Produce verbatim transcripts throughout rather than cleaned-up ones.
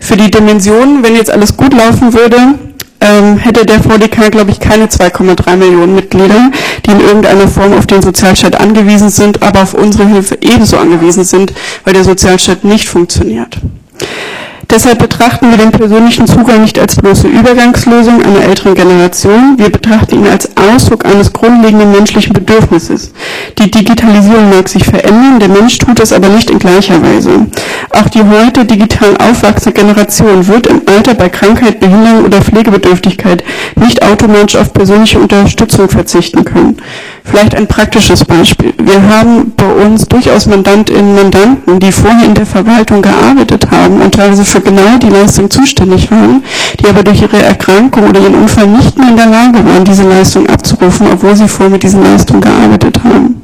Für die Dimensionen, wenn jetzt alles gut laufen würde, ähm, hätte der V D K, glaube ich, keine zwei Komma drei Millionen Mitglieder, die in irgendeiner Form auf den Sozialstaat angewiesen sind, aber auf unsere Hilfe ebenso angewiesen sind, weil der Sozialstaat nicht funktioniert. Deshalb betrachten wir den persönlichen Zugang nicht als bloße Übergangslösung einer älteren Generation, wir betrachten ihn als Ausdruck eines grundlegenden menschlichen Bedürfnisses. Die Digitalisierung mag sich verändern, der Mensch tut es aber nicht in gleicher Weise. Auch die heute digital aufwachsende Generation wird im Alter bei Krankheit, Behinderung oder Pflegebedürftigkeit nicht automatisch auf persönliche Unterstützung verzichten können. Vielleicht ein praktisches Beispiel. Wir haben bei uns durchaus Mandantinnen und Mandanten, die vorher in der Verwaltung gearbeitet haben und teilweise für genau die Leistung zuständig waren, die aber durch ihre Erkrankung oder ihren Unfall nicht mehr in der Lage waren, diese Leistung abzurufen, obwohl sie vorher mit diesen Leistungen gearbeitet haben.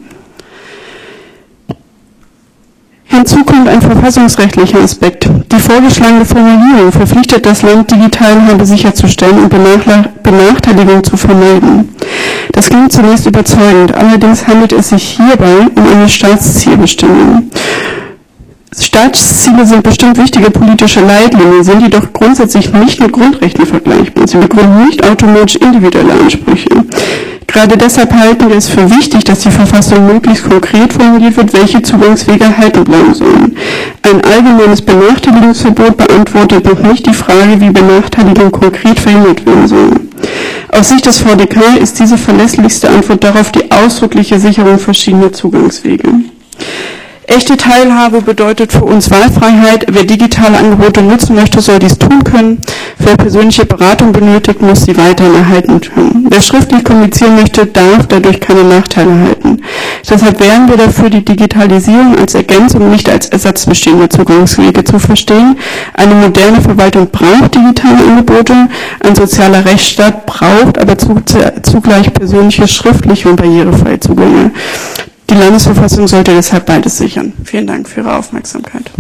Hinzu kommt ein verfassungsrechtlicher Aspekt. Die vorgeschlagene Formulierung verpflichtet das Land, Digitalteilhabe sicherzustellen und Benachteiligung zu vermeiden. Das klingt zunächst überzeugend, allerdings handelt es sich hierbei um eine Staatszielbestimmung. Staatsziele sind bestimmt wichtige politische Leitlinien, sind jedoch grundsätzlich nicht mit Grundrechten vergleichbar. Sie begründen nicht automatisch individuelle Ansprüche. Gerade deshalb halten wir es für wichtig, dass die Verfassung möglichst konkret formuliert wird, welche Zugangswege erhalten bleiben sollen. Ein allgemeines Benachteiligungsverbot beantwortet noch nicht die Frage, wie Benachteiligung konkret verhindert werden soll. Aus Sicht des V D K ist diese verlässlichste Antwort darauf die ausdrückliche Sicherung verschiedener Zugangswege. Echte Teilhabe bedeutet für uns Wahlfreiheit. Wer digitale Angebote nutzen möchte, soll dies tun können. Wer persönliche Beratung benötigt, muss sie weiterhin erhalten können. Wer schriftlich kommunizieren möchte, darf dadurch keine Nachteile erhalten. Deshalb wären wir dafür, die Digitalisierung als Ergänzung, nicht als Ersatz bestehender Zugangswege zu verstehen. Eine moderne Verwaltung braucht digitale Angebote. Ein sozialer Rechtsstaat braucht aber zugleich persönliche, schriftliche und barrierefreie Zugänge. Die Landesverfassung sollte deshalb beides sichern. Vielen Dank für Ihre Aufmerksamkeit.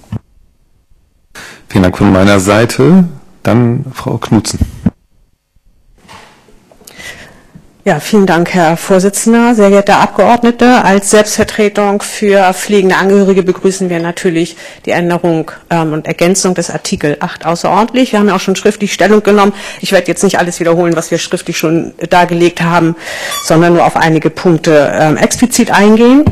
Vielen Dank von meiner Seite. Dann Frau Knutzen. Ja, vielen Dank, Herr Vorsitzender, sehr geehrte Abgeordnete. Als Selbstvertretung für pflegende Angehörige begrüßen wir natürlich die Änderung ähm, und Ergänzung des Artikel acht außerordentlich. Wir haben ja auch schon schriftlich Stellung genommen. Ich werde jetzt nicht alles wiederholen, was wir schriftlich schon dargelegt haben, sondern nur auf einige Punkte ähm, explizit eingehen.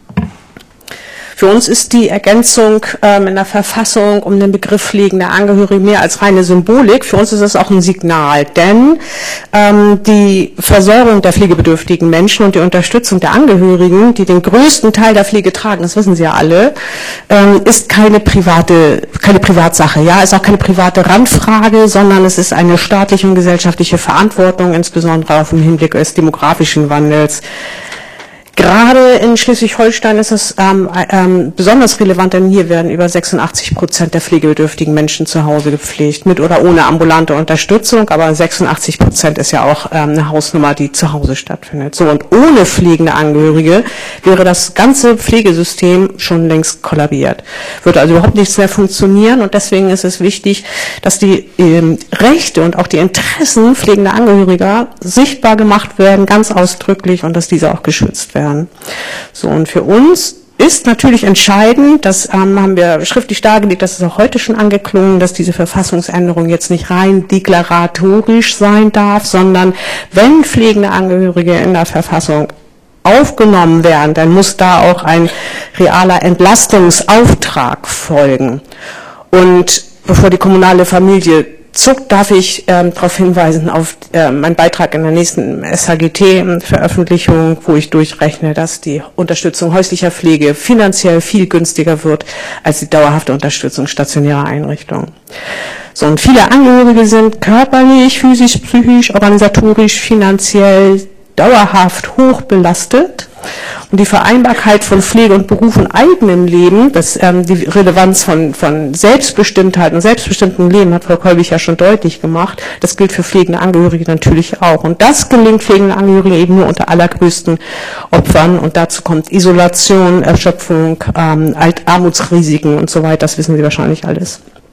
Für uns ist die Ergänzung ähm, in der Verfassung um den Begriff pflegende Angehörige mehr als reine Symbolik. Für uns ist es auch ein Signal, denn ähm, die Versorgung der pflegebedürftigen Menschen und die Unterstützung der Angehörigen, die den größten Teil der Pflege tragen, das wissen Sie ja alle, ähm, ist keine private, keine Privatsache. Ja, ist auch keine private Randfrage, sondern es ist eine staatliche und gesellschaftliche Verantwortung, insbesondere auf den Hinblick des demografischen Wandels. Gerade in Schleswig-Holstein ist es ähm, ähm, besonders relevant, denn hier werden über sechsundachtzig Prozent der pflegebedürftigen Menschen zu Hause gepflegt, mit oder ohne ambulante Unterstützung, aber sechsundachtzig Prozent ist ja auch ähm, eine Hausnummer, die zu Hause stattfindet. So, und ohne pflegende Angehörige wäre das ganze Pflegesystem schon längst kollabiert. Würde also überhaupt nichts mehr funktionieren, und deswegen ist es wichtig, dass die ähm, Rechte und auch die Interessen pflegender Angehöriger sichtbar gemacht werden, ganz ausdrücklich, und dass diese auch geschützt werden. So, und für uns ist natürlich entscheidend, das ähm, haben wir schriftlich dargelegt, das ist auch heute schon angeklungen, dass diese Verfassungsänderung jetzt nicht rein deklaratorisch sein darf, sondern wenn pflegende Angehörige in der Verfassung aufgenommen werden, dann muss da auch ein realer Entlastungsauftrag folgen. Und bevor die kommunale Familie zuckt, darf ich ähm, darauf hinweisen, auf äh, meinen Beitrag in der nächsten S H G T-Veröffentlichung, wo ich durchrechne, dass die Unterstützung häuslicher Pflege finanziell viel günstiger wird als die dauerhafte Unterstützung stationärer Einrichtungen. So, und viele Angehörige sind körperlich, physisch, psychisch, organisatorisch, finanziell dauerhaft hoch belastet. Und die Vereinbarkeit von Pflege und Beruf und eigenem Leben, das, ähm, die Relevanz von, von Selbstbestimmtheit und selbstbestimmtem Leben hat Frau Kolbig ja schon deutlich gemacht. Das gilt für pflegende Angehörige natürlich auch. Und das gelingt pflegenden Angehörigen eben nur unter allergrößten Opfern. Und dazu kommt Isolation, Erschöpfung, ähm, Armutsrisiken und so weiter. Das wissen Sie wahrscheinlich alles.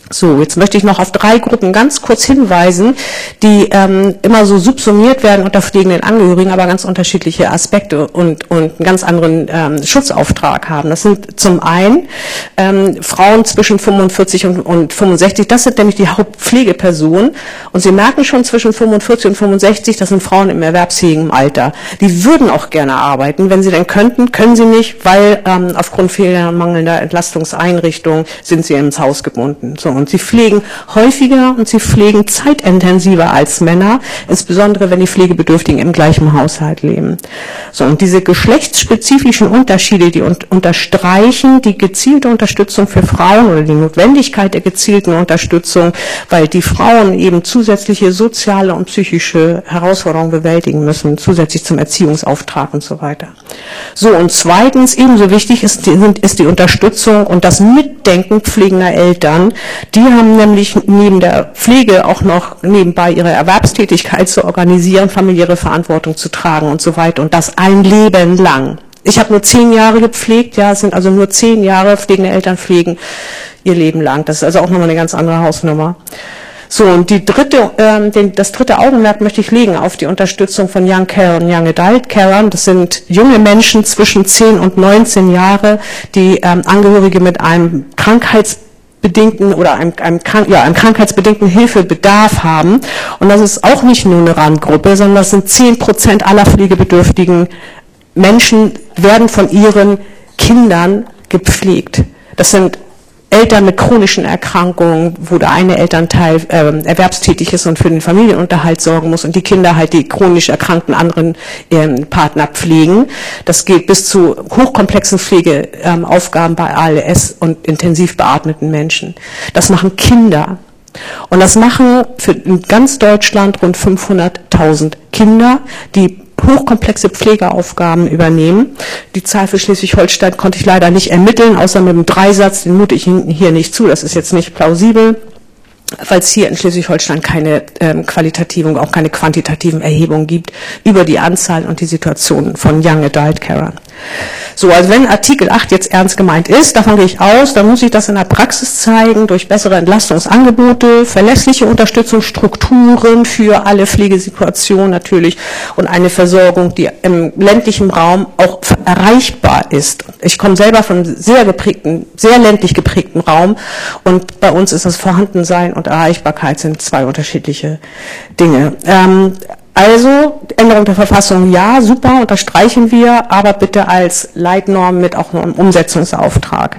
So, jetzt möchte ich noch auf drei Gruppen ganz kurz hinweisen, die ähm, immer so subsumiert werden unter pflegenden Angehörigen, aber ganz unterschiedliche Aspekte und, und einen ganz anderen ähm, Schutzauftrag haben. Das sind zum einen ähm, Frauen zwischen fünfundvierzig und, und fünfundsechzig, das sind nämlich die Hauptpflegepersonen. Und Sie merken schon, zwischen fünfundvierzig und fünfundsechzig, das sind Frauen im erwerbsfähigen Alter. Die würden auch gerne arbeiten, wenn sie denn könnten, können sie nicht, weil ähm, aufgrund fehlender mangelnder Entlastungseinrichtungen sind sie ins Haus gebunden. So. Und sie pflegen häufiger und sie pflegen zeitintensiver als Männer, insbesondere wenn die Pflegebedürftigen im gleichen Haushalt leben. So, und diese geschlechtsspezifischen Unterschiede, die un- unterstreichen die gezielte Unterstützung für Frauen oder die Notwendigkeit der gezielten Unterstützung, weil die Frauen eben zusätzliche soziale und psychische Herausforderungen bewältigen müssen, zusätzlich zum Erziehungsauftrag und so weiter. So, und zweitens, ebenso wichtig ist die, ist die Unterstützung und das Mitdenken pflegender Eltern. Die haben nämlich neben der Pflege auch noch nebenbei ihre Erwerbstätigkeit zu organisieren, familiäre Verantwortung zu tragen und so weiter und das ein Leben lang. Ich habe nur zehn Jahre gepflegt, ja, es sind also nur zehn Jahre, pflegende Eltern pflegen ihr Leben lang. Das ist also auch nochmal eine ganz andere Hausnummer. So, und die dritte, ähm, den, das dritte Augenmerk möchte ich legen auf die Unterstützung von Young Carer und Young Adult Carern. Das sind junge Menschen zwischen zehn und neunzehn Jahre, die ähm, Angehörige mit einem Krankheits bedingten oder einem, einem, ja, einem krankheitsbedingten Hilfebedarf haben. Und das ist auch nicht nur eine Randgruppe, sondern das sind zehn Prozent aller pflegebedürftigen Menschen, werden von ihren Kindern gepflegt. Das sind Eltern mit chronischen Erkrankungen, wo der eine Elternteil äh, erwerbstätig ist und für den Familienunterhalt sorgen muss und die Kinder halt die chronisch erkrankten anderen äh, Partner pflegen. Das geht bis zu hochkomplexen Pflegeaufgaben ähm, bei A L S und intensiv beatmeten Menschen. Das machen Kinder. Und das machen für in ganz Deutschland rund fünfhunderttausend Kinder, die hochkomplexe Pflegeaufgaben übernehmen. Die Zahl für Schleswig-Holstein konnte ich leider nicht ermitteln, außer mit dem Dreisatz, den mute ich Ihnen hier nicht zu, das ist jetzt nicht plausibel, weil es hier in Schleswig-Holstein keine ähm, qualitativen und auch keine quantitativen Erhebungen gibt über die Anzahl und die Situation von Young Adult Carern. So, also wenn Artikel acht jetzt ernst gemeint ist, davon gehe ich aus, dann muss ich das in der Praxis zeigen, durch bessere Entlastungsangebote, verlässliche Unterstützungsstrukturen für alle Pflegesituationen natürlich und eine Versorgung, die im ländlichen Raum auch erreichbar ist. Ich komme selber von sehr geprägten, sehr ländlich geprägten Raum und bei uns ist das Vorhandensein und Erreichbarkeit sind zwei unterschiedliche Dinge. Ähm, Also, Änderung der Verfassung, ja, super, unterstreichen wir, aber bitte als Leitnorm mit auch einem Umsetzungsauftrag.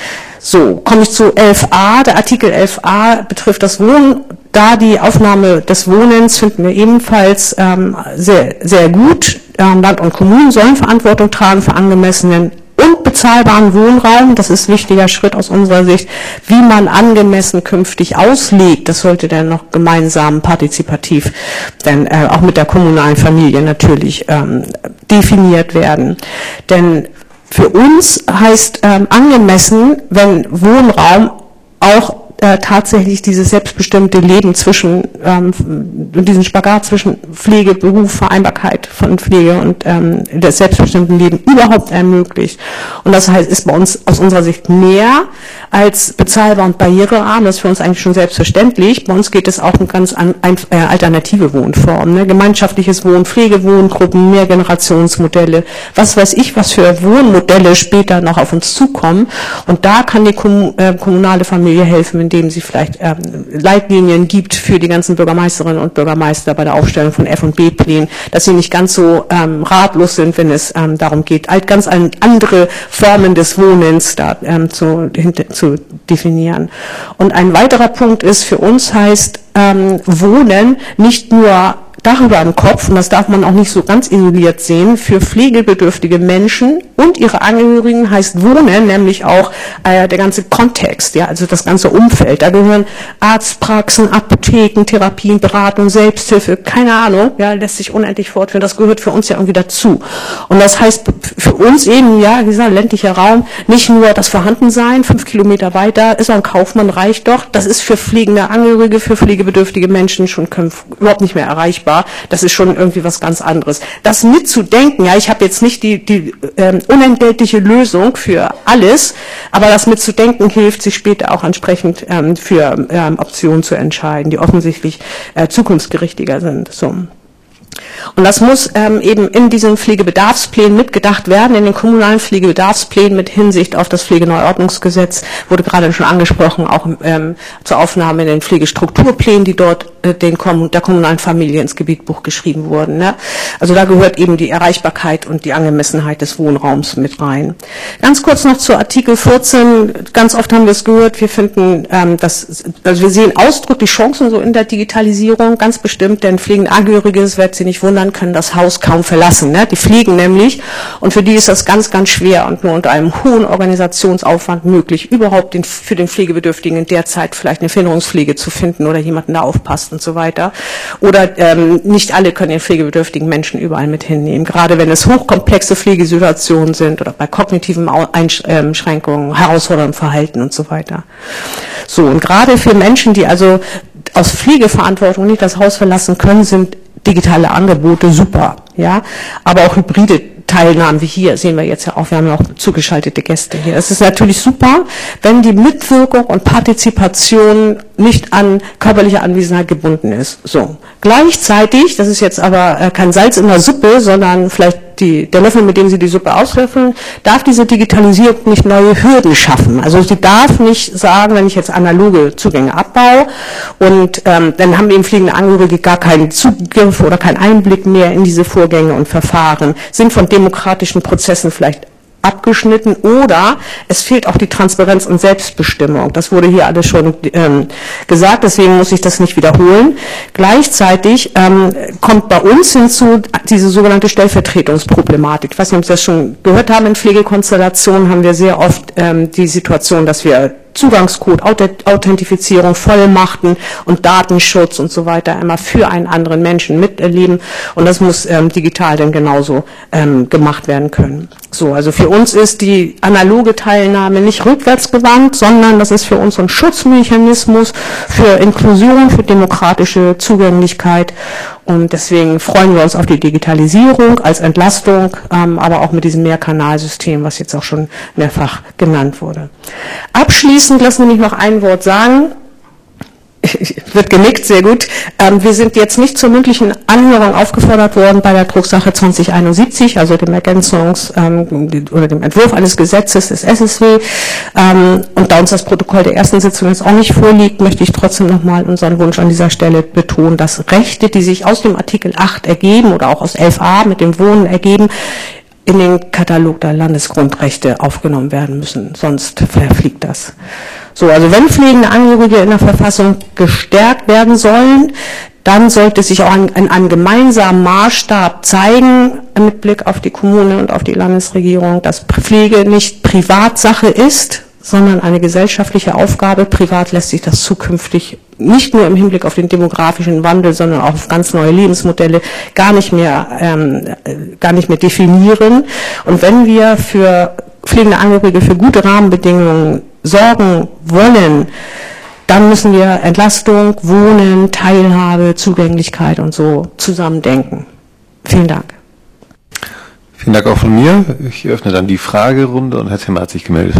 So, komme ich zu elf a. Der Artikel elf a betrifft das Wohnen. Da die Aufnahme des Wohnens finden wir ebenfalls ähm, sehr, sehr gut. Ähm, Land und Kommunen sollen Verantwortung tragen für angemessenen und bezahlbaren Wohnraum. Das ist ein wichtiger Schritt aus unserer Sicht. Wie man angemessen künftig auslegt, das sollte dann noch gemeinsam partizipativ, denn äh, auch mit der kommunalen Familie natürlich ähm, definiert werden. Denn für uns heißt ähm, angemessen, wenn Wohnraum auch äh, tatsächlich dieses selbstbestimmte Leben zwischen, ähm, diesen Spagat zwischen Pflege, Beruf, Vereinbarkeit von Pflege und ähm, des selbstbestimmten Leben überhaupt ermöglicht. Und das heißt, ist bei uns aus unserer Sicht mehr als bezahlbar und barrierearm. Das ist für uns eigentlich schon selbstverständlich. Bei uns geht es auch um ganz an, ein, äh, alternative Wohnformen, ne? Gemeinschaftliches Wohnen, Pflegewohngruppen, Mehrgenerationsmodelle, was weiß ich, was für Wohnmodelle später noch auf uns zukommen. Und da kann die Kom äh, kommunale Familie helfen, indem sie vielleicht ähm, Leitlinien gibt für die ganzen Bürgermeisterinnen und Bürgermeister bei der Aufstellung von F- und B-Plänen, dass sie nicht ganz so ähm, ratlos sind, wenn es ähm, darum geht, halt ganz andere Formen des Wohnens da ähm, zu, zu definieren. Und ein weiterer Punkt ist, für uns heißt ähm, Wohnen nicht nur Dach über dem Kopf, und das darf man auch nicht so ganz isoliert sehen, für pflegebedürftige Menschen und ihre Angehörigen heißt Wohnen, nämlich auch äh, der ganze Kontext, ja, also das ganze Umfeld. Da gehören Arztpraxen, Apotheken, Therapien, Beratung, Selbsthilfe, keine Ahnung, ja, lässt sich unendlich fortführen. Das gehört für uns ja irgendwie dazu. Und das heißt für uns eben, ja, dieser ländliche Raum, nicht nur das Vorhandensein, fünf Kilometer weiter, ist ein Kaufmann, reicht doch. Das ist für pflegende Angehörige, für pflegebedürftige Menschen schon überhaupt nicht mehr erreichbar. selber, das ist schon irgendwie was ganz anderes. Das mitzudenken, ja, ich habe jetzt nicht die, die ähm, unentgeltliche Lösung für alles, aber das mitzudenken hilft, sich später auch entsprechend ähm, für ähm, Optionen zu entscheiden, die offensichtlich äh, zukunftsgerichtiger sind. So. Und das muss ähm, eben in diesen Pflegebedarfsplänen mitgedacht werden, in den kommunalen Pflegebedarfsplänen mit Hinsicht auf das Pflegeneuordnungsgesetz, wurde gerade schon angesprochen, auch ähm, zur Aufnahme in den Pflegestrukturplänen, die dort äh, den Kom- der kommunalen Familie ins Gebietbuch geschrieben wurden. Ne? Also da gehört eben die Erreichbarkeit und die Angemessenheit des Wohnraums mit rein. Ganz kurz noch zu Artikel vierzehn, ganz oft haben wir es gehört, wir finden, ähm, dass, also wir sehen ausdrücklich Chancen so in der Digitalisierung, ganz bestimmt, denn pflegende Angehörige, es wird sie nicht wundern, können das Haus kaum verlassen. Ne? Die fliegen nämlich und für die ist das ganz, ganz schwer und nur unter einem hohen Organisationsaufwand möglich, überhaupt den, für den Pflegebedürftigen in der Zeit vielleicht eine Verhinderungspflege zu finden oder jemanden, der aufpasst und so weiter. Oder ähm, nicht alle können den pflegebedürftigen Menschen überall mit hinnehmen, gerade wenn es hochkomplexe Pflegesituationen sind oder bei kognitiven Einschränkungen, herausforderndem Verhalten und so weiter. So, und gerade für Menschen, die also aus Pflegeverantwortung nicht das Haus verlassen können, sind digitale Angebote super, ja, aber auch hybride Teilnahmen wie hier, sehen wir jetzt ja auch, wir haben ja auch zugeschaltete Gäste hier. Es ist natürlich super, wenn die Mitwirkung und Partizipation nicht an körperliche Anwesenheit gebunden ist. So. Gleichzeitig, das ist jetzt aber äh, kein Salz in der Suppe, sondern vielleicht die, der Löffel, mit dem Sie die Suppe auslöffeln, darf diese Digitalisierung nicht neue Hürden schaffen. Also sie darf nicht sagen, wenn ich jetzt analoge Zugänge abbaue und ähm, dann haben eben pflegende Angehörige gar keinen Zugriff oder keinen Einblick mehr in diese Vorgänge und Verfahren, sind von demokratischen Prozessen vielleicht abgeschnitten oder es fehlt auch die Transparenz und Selbstbestimmung. Das wurde hier alles schon ähm, gesagt, deswegen muss ich das nicht wiederholen. Gleichzeitig ähm, kommt bei uns hinzu diese sogenannte Stellvertretungsproblematik. Ich weiß nicht, ob Sie das schon gehört haben, in Pflegekonstellationen haben wir sehr oft ähm, die Situation, dass wir Zugangscode, Authentifizierung, Vollmachten und Datenschutz und so weiter immer für einen anderen Menschen miterleben und das muss ähm, digital dann genauso ähm, gemacht werden können. So, also für uns ist die analoge Teilnahme nicht rückwärtsgewandt, sondern das ist für uns ein Schutzmechanismus für Inklusion, für demokratische Zugänglichkeit und deswegen freuen wir uns auf die Digitalisierung als Entlastung, ähm, aber auch mit diesem Mehrkanalsystem, was jetzt auch schon mehrfach genannt wurde. Abschließend lassen Sie mich noch ein Wort sagen. Wird genickt, sehr gut. Ähm, wir sind jetzt nicht zur mündlichen Anhörung aufgefordert worden bei der Drucksache zwanzig einundsiebzig, also dem Ergänzungs- ähm, oder dem Entwurf eines Gesetzes des S S W. Ähm, und da uns das Protokoll der ersten Sitzung jetzt auch nicht vorliegt, möchte ich trotzdem nochmal unseren Wunsch an dieser Stelle betonen, dass Rechte, die sich aus dem Artikel acht ergeben oder auch aus elf a mit dem Wohnen ergeben, in den Katalog der Landesgrundrechte aufgenommen werden müssen, sonst verfliegt das. So, also wenn pflegende Angehörige in der Verfassung gestärkt werden sollen, dann sollte sich auch in ein, einem gemeinsamen Maßstab zeigen, mit Blick auf die Kommune und auf die Landesregierung, dass Pflege nicht Privatsache ist, sondern eine gesellschaftliche Aufgabe. Privat lässt sich das zukünftig nicht nur im Hinblick auf den demografischen Wandel, sondern auch auf ganz neue Lebensmodelle gar nicht mehr, ähm, gar nicht mehr definieren. Und wenn wir für pflegende Angehörige für gute Rahmenbedingungen sorgen wollen, dann müssen wir Entlastung, Wohnen, Teilhabe, Zugänglichkeit und so zusammen denken. Vielen Dank. Vielen Dank auch von mir. Ich öffne dann die Fragerunde und Herr Timmer hat sich gemeldet.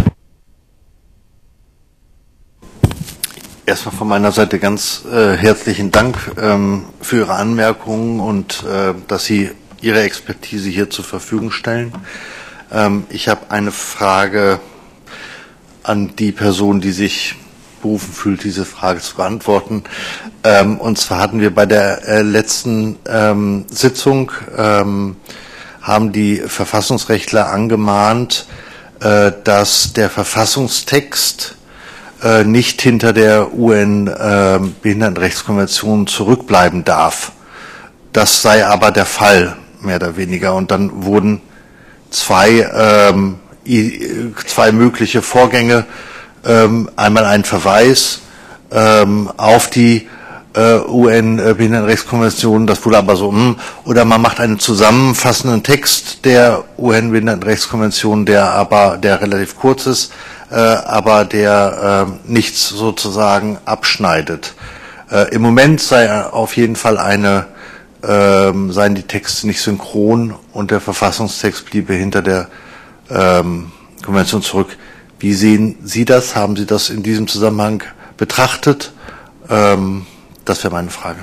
Erstmal von meiner Seite ganz äh, herzlichen Dank ähm, für Ihre Anmerkungen und äh, dass Sie Ihre Expertise hier zur Verfügung stellen. Ähm, ich habe eine Frage an die Person, die sich berufen fühlt, diese Frage zu beantworten. Ähm, und zwar hatten wir bei der äh, letzten ähm, Sitzung, ähm, haben die Verfassungsrechtler angemahnt, äh, dass der Verfassungstext äh, nicht hinter der U N-Behindertenrechtskonvention äh, zurückbleiben darf. Das sei aber der Fall, mehr oder weniger. Und dann wurden zwei, ähm, zwei mögliche Vorgänge, ähm, einmal ein Verweis ähm, auf die äh, U N-Behindertenrechtskonvention, das wurde aber so, mh, oder man macht einen zusammenfassenden Text der U N-Behindertenrechtskonvention, der aber, der relativ kurz ist, äh, aber der äh, nichts sozusagen abschneidet. Äh, Im Moment sei auf jeden Fall eine ähm, seien die Texte nicht synchron und der Verfassungstext bliebe hinter der ähm, Konvention zurück. Wie sehen Sie das? Haben Sie das in diesem Zusammenhang betrachtet? Ähm, das wäre meine Frage.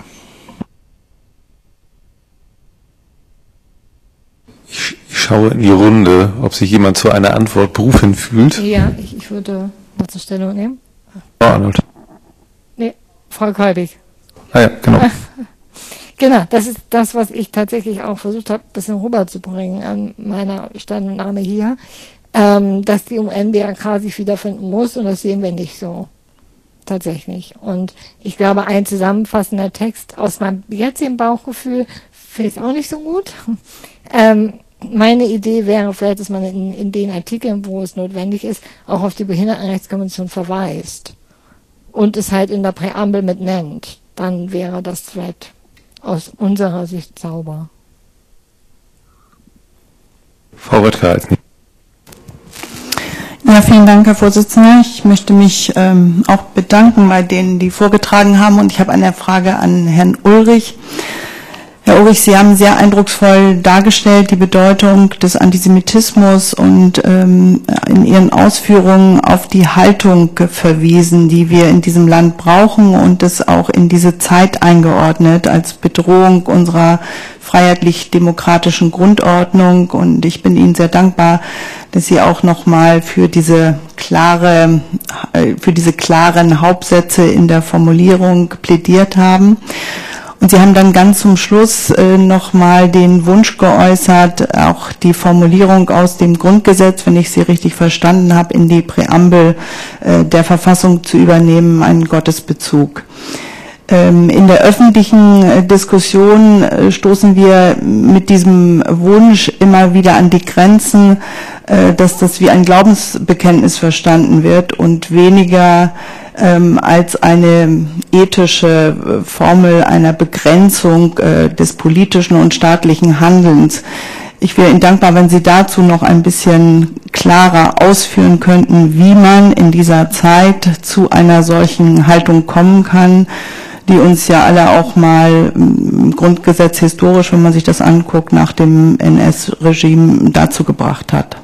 Ich, ich schaue in die Runde, ob sich jemand zu einer Antwort berufen fühlt. Ja, ich, ich würde dazu Stellung nehmen. Frau Arnold. Nee, Frau Kolbig. Ah ja, genau. Genau, das ist das, was ich tatsächlich auch versucht habe, ein bisschen rüberzubringen an meiner Stellungnahme hier, ähm, dass die U N B R K sich wiederfinden muss, und das sehen wir nicht so. Tatsächlich. Und ich glaube, ein zusammenfassender Text aus meinem jetzigen Bauchgefühl finde ich auch nicht so gut. Ähm, meine Idee wäre vielleicht, dass man in, in den Artikeln, wo es notwendig ist, auch auf die Behindertenrechtskonvention verweist und es halt in der Präambel mit nennt. Dann wäre das vielleicht aus unserer Sicht sauber. Frau Röttger als nicht. Ja, vielen Dank, Herr Vorsitzender. Ich möchte mich ähm, auch bedanken bei denen, die vorgetragen haben. Und ich habe eine Frage an Herrn Ulrich. Herr Ulrich, Sie haben sehr eindrucksvoll dargestellt die Bedeutung des Antisemitismus und ähm, in Ihren Ausführungen auf die Haltung verwiesen, die wir in diesem Land brauchen, und das auch in diese Zeit eingeordnet als Bedrohung unserer freiheitlich-demokratischen Grundordnung. Und ich bin Ihnen sehr dankbar, dass Sie auch nochmal für diese klare, für diese klaren Hauptsätze in der Formulierung plädiert haben. Und Sie haben dann ganz zum Schluss äh, nochmal den Wunsch geäußert, auch die Formulierung aus dem Grundgesetz, wenn ich Sie richtig verstanden habe, in die Präambel äh, der Verfassung zu übernehmen, einen Gottesbezug. Ähm, in der öffentlichen äh, Diskussion äh, stoßen wir mit diesem Wunsch immer wieder an die Grenzen, äh, dass das wie ein Glaubensbekenntnis verstanden wird und weniger Ähm, als eine ethische äh, Formel einer Begrenzung äh, des politischen und staatlichen Handelns. Ich wäre Ihnen dankbar, wenn Sie dazu noch ein bisschen klarer ausführen könnten, wie man in dieser Zeit zu einer solchen Haltung kommen kann, die uns ja alle auch mal im Grundgesetz historisch, wenn man sich das anguckt, nach dem N S-Regime dazu gebracht hat.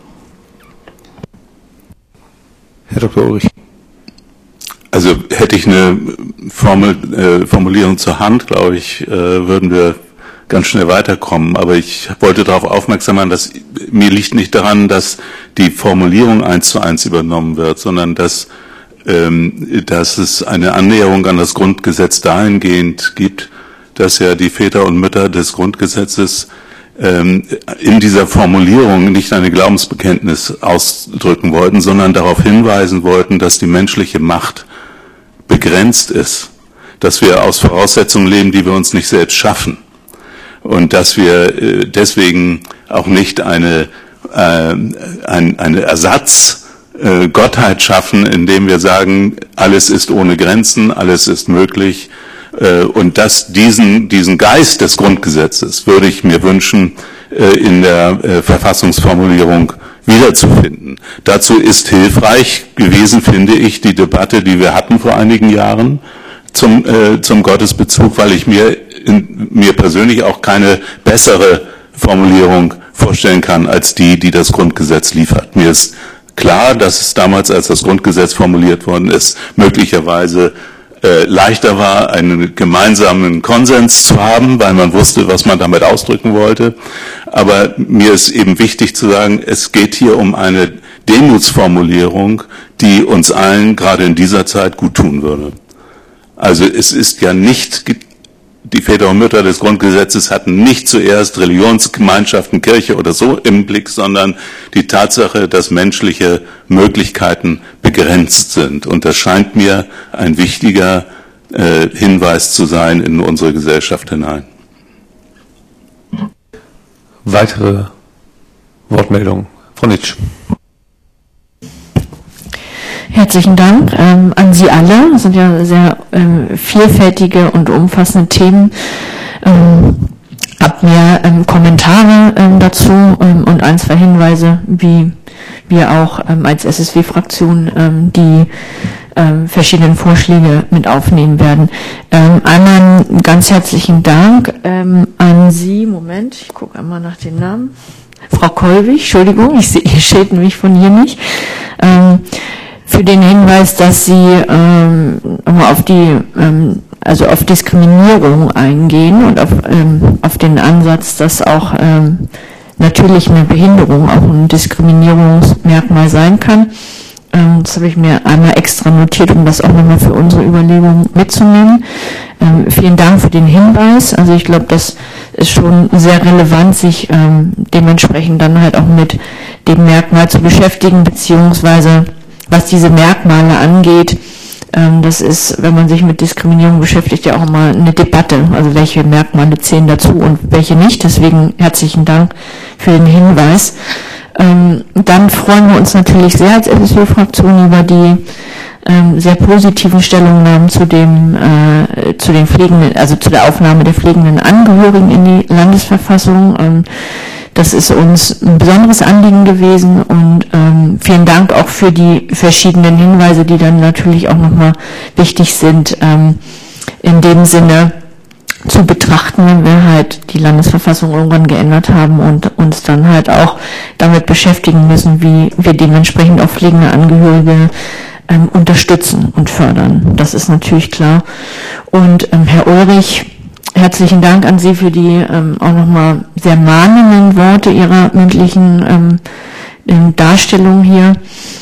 Herr Doktor Ulrich. Also hätte ich eine Formel, äh, Formulierung zur Hand, glaube ich, äh, würden wir ganz schnell weiterkommen. Aber ich wollte darauf aufmerksam machen, dass mir liegt nicht daran, dass die Formulierung eins zu eins übernommen wird, sondern dass, ähm, dass es eine Annäherung an das Grundgesetz dahingehend gibt, dass ja die Väter und Mütter des Grundgesetzes ähm, in dieser Formulierung nicht eine Glaubensbekenntnis ausdrücken wollten, sondern darauf hinweisen wollten, dass die menschliche Macht begrenzt ist, dass wir aus Voraussetzungen leben, die wir uns nicht selbst schaffen, und dass wir deswegen auch nicht eine, äh, ein, eine Ersatzgottheit äh, schaffen, indem wir sagen, alles ist ohne Grenzen, alles ist möglich, äh, und dass diesen, diesen Geist des Grundgesetzes würde ich mir wünschen, äh, in der äh, Verfassungsformulierung wiederzufinden. Dazu ist hilfreich gewesen, finde ich, die Debatte, die wir hatten vor einigen Jahren zum, äh, zum Gottesbezug, weil ich mir, in, mir persönlich auch keine bessere Formulierung vorstellen kann, als die, die das Grundgesetz liefert. Mir ist klar, dass es damals, als das Grundgesetz formuliert worden ist, möglicherweise äh, leichter war, einen gemeinsamen Konsens zu haben, weil man wusste, was man damit ausdrücken wollte. Aber mir ist eben wichtig zu sagen, es geht hier um eine Demutsformulierung, die uns allen gerade in dieser Zeit gut tun würde. Also es ist ja nicht, die Väter und Mütter des Grundgesetzes hatten nicht zuerst Religionsgemeinschaften, Kirche oder so im Blick, sondern die Tatsache, dass menschliche Möglichkeiten begrenzt sind. Und das scheint mir ein wichtiger äh, Hinweis zu sein in unsere Gesellschaft hinein. Weitere Wortmeldungen. Frau Nitsch. Herzlichen Dank ähm, an Sie alle. Das sind ja sehr ähm, vielfältige und umfassende Themen. Ähm, hab mir ähm, Kommentare ähm, dazu ähm, und ein, zwei Hinweise, wie wir auch ähm, als S S W-Fraktion ähm, die ähm, verschiedenen Vorschläge mit aufnehmen werden. Ähm, einmal einen ganz herzlichen Dank ähm, an Sie, Moment, ich gucke einmal nach dem Namen, Frau Kolwig, Entschuldigung, ich sehe, ihr steht nämlich von hier nicht, ähm, für den Hinweis, dass Sie ähm, auf die, ähm, also auf Diskriminierung eingehen und auf, ähm, auf den Ansatz, dass auch ähm, natürlich eine Behinderung auch ein Diskriminierungsmerkmal sein kann. Ähm, das habe ich mir einmal extra notiert, um das auch nochmal für unsere Überlegungen mitzunehmen. Ähm, vielen Dank für den Hinweis. Also ich glaube, das ist schon sehr relevant, sich ähm, dementsprechend dann halt auch mit dem Merkmal zu beschäftigen, beziehungsweise was diese Merkmale angeht, ähm, das ist, wenn man sich mit Diskriminierung beschäftigt, ja auch immer eine Debatte, also welche Merkmale zählen dazu und welche nicht. Deswegen herzlichen Dank für den Hinweis. Ähm, dann freuen wir uns natürlich sehr als S S W-Fraktion über die ähm, sehr positiven Stellungnahmen zu dem, äh, zu den pflegenden, also zu der Aufnahme der pflegenden Angehörigen in die Landesverfassung. Ähm, Das ist uns ein besonderes Anliegen gewesen und ähm, vielen Dank auch für die verschiedenen Hinweise, die dann natürlich auch nochmal wichtig sind, ähm, in dem Sinne zu betrachten, wenn wir halt die Landesverfassung irgendwann geändert haben und uns dann halt auch damit beschäftigen müssen, wie wir dementsprechend auch pflegende Angehörige ähm, unterstützen und fördern. Das ist natürlich klar. Und ähm, Herr Ulrich, herzlichen Dank an Sie für die ähm, auch nochmal sehr mahnenden Worte Ihrer mündlichen ähm, Darstellung hier.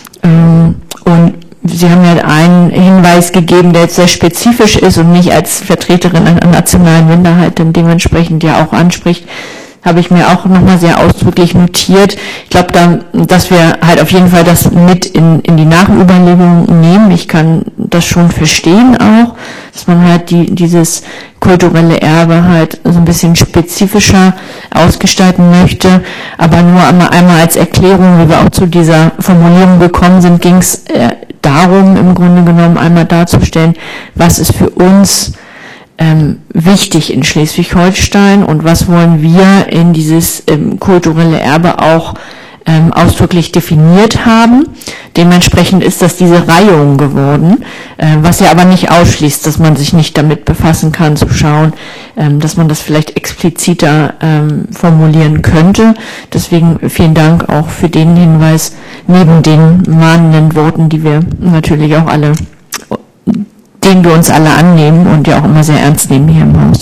Ähm, und Sie haben ja einen Hinweis gegeben, der jetzt sehr spezifisch ist und mich als Vertreterin einer nationalen Minderheit dann dementsprechend ja auch anspricht, habe ich mir auch nochmal sehr ausdrücklich notiert. Ich glaube, da, dass wir halt auf jeden Fall das mit in, in die Nachüberlegungen nehmen. Ich kann das schon verstehen auch, dass man halt die, dieses kulturelle Erbe halt so ein bisschen spezifischer ausgestalten möchte. Aber nur einmal, einmal als Erklärung, wie wir auch zu dieser Formulierung gekommen sind, ging es äh, darum, im Grunde genommen einmal darzustellen, was ist für uns Ähm, wichtig in Schleswig-Holstein und was wollen wir in dieses ähm, kulturelle Erbe auch ähm, ausdrücklich definiert haben. Dementsprechend ist das diese Reihung geworden, äh, was ja aber nicht ausschließt, dass man sich nicht damit befassen kann, zu schauen, ähm, dass man das vielleicht expliziter ähm, formulieren könnte. Deswegen vielen Dank auch für den Hinweis, neben den mahnenden Worten, die wir natürlich auch alle den wir uns alle annehmen und ja auch immer sehr ernst nehmen hier im Haus.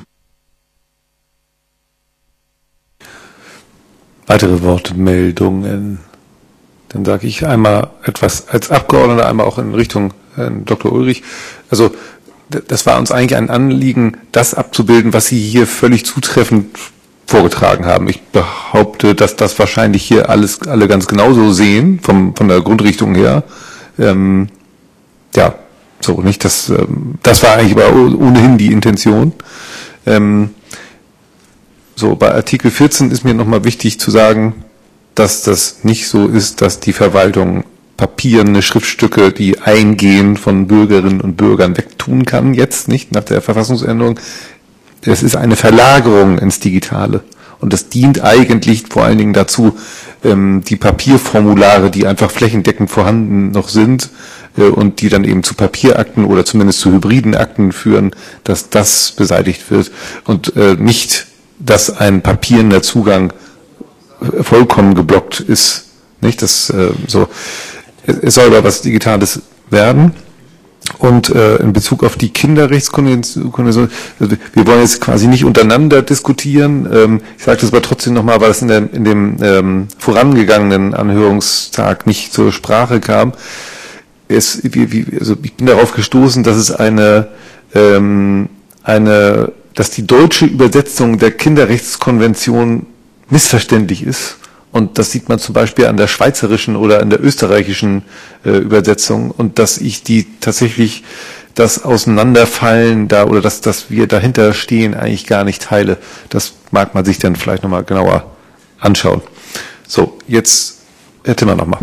Weitere Wortmeldungen? Dann sage ich einmal etwas als Abgeordneter, einmal auch in Richtung äh, Doktor Ulrich. Also das war uns eigentlich ein Anliegen, das abzubilden, was Sie hier völlig zutreffend vorgetragen haben. Ich behaupte, dass das wahrscheinlich hier alles alle ganz genauso sehen, vom, von der Grundrichtung her. Ähm, ja, so, nicht, das, das war eigentlich aber ohnehin die Intention. Ähm, so, bei Artikel vierzehn ist mir nochmal wichtig zu sagen, dass das nicht so ist, dass die Verwaltung papierende Schriftstücke, die eingehen, von Bürgerinnen und Bürgern wegtun kann, jetzt nicht, nach der Verfassungsänderung. Es ist eine Verlagerung ins Digitale. Und das dient eigentlich vor allen Dingen dazu, ähm, die Papierformulare, die einfach flächendeckend vorhanden noch sind, und die dann eben zu Papierakten oder zumindest zu hybriden Akten führen, dass das beseitigt wird und äh, nicht, dass ein papierender Zugang vollkommen geblockt ist. Nicht, das äh, so. Es soll aber was Digitales werden. Und äh, in Bezug auf die Kinderrechtskonvention, also wir wollen jetzt quasi nicht untereinander diskutieren. Ähm, ich sage das aber trotzdem nochmal, weil es in, der, in dem ähm, vorangegangenen Anhörungstag nicht zur Sprache kam. Es, wie, wie, also ich bin darauf gestoßen, dass es eine, ähm, eine, dass die deutsche Übersetzung der Kinderrechtskonvention missverständlich ist. Und das sieht man zum Beispiel an der schweizerischen oder an der österreichischen äh, Übersetzung. Und dass ich die tatsächlich das Auseinanderfallen da oder dass, dass wir dahinter stehen eigentlich gar nicht teile. Das mag man sich dann vielleicht nochmal genauer anschauen. So, jetzt Herr Timmer nochmal.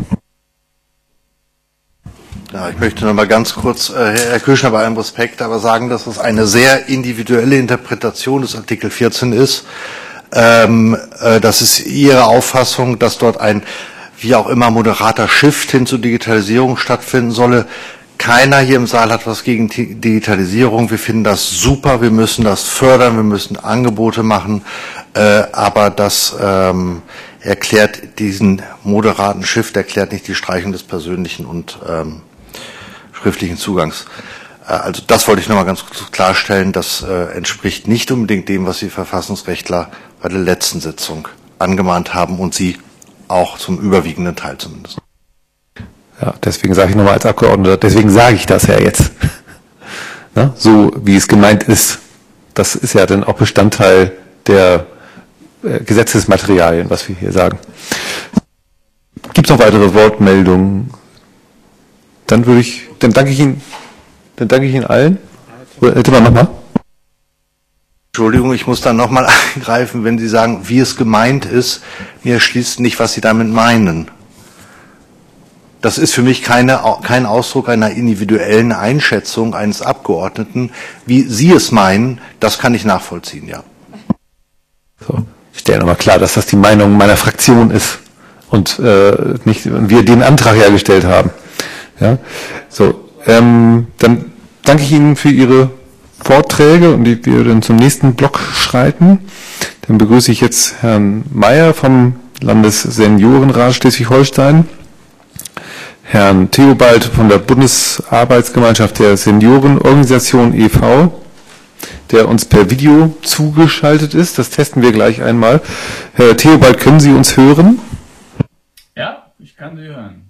Ja, ich möchte noch mal ganz kurz, äh, Herr Kirschner, bei allem Respekt, aber sagen, dass es eine sehr individuelle Interpretation des Artikel vierzehn ist. Ähm, äh, das ist Ihre Auffassung, dass dort ein, wie auch immer, moderater Shift hin zur Digitalisierung stattfinden solle. keiner hier im Saal hat was gegen Digitalisierung. Wir finden das super, wir müssen das fördern, wir müssen Angebote machen, äh, aber das ähm, erklärt diesen moderaten Shift, erklärt nicht die Streichung des persönlichen und ähm, schriftlichen Zugangs. Äh, also das wollte ich nochmal ganz kurz klarstellen, das äh, entspricht nicht unbedingt dem, was die Verfassungsrechtler bei der letzten Sitzung angemahnt haben und Sie auch zum überwiegenden Teil zumindest. Ja, deswegen sage ich nochmal als Abgeordneter, deswegen sage ich das ja jetzt. Na, so wie es gemeint ist. Das ist ja dann auch Bestandteil der äh, Gesetzesmaterialien, was wir hier sagen. Gibt es noch weitere Wortmeldungen? Dann würde ich, dann danke ich Ihnen, dann danke ich Ihnen allen. Oder hätte man nochmal? Entschuldigung, ich muss da nochmal eingreifen, wenn Sie sagen, wie es gemeint ist, mir erschließt nicht, was Sie damit meinen. Das ist für mich keine, kein Ausdruck einer individuellen Einschätzung eines Abgeordneten. Wie Sie es meinen, das kann ich nachvollziehen, ja. So, ich stelle nochmal klar, dass das die Meinung meiner Fraktion ist und äh, nicht wir den Antrag ja gestellt haben. Ja, so, ähm, dann danke ich Ihnen für Ihre Vorträge und die, wir dann zum nächsten Block schreiten. Dann begrüße ich jetzt Herrn Mayer vom Landesseniorenrat Schleswig-Holstein, Herrn Theobald von der Bundesarbeitsgemeinschaft der Seniorenorganisation e V, der uns per Video zugeschaltet ist. Das testen wir gleich einmal. Herr Theobald, können Sie uns hören? Ja, ich kann Sie hören.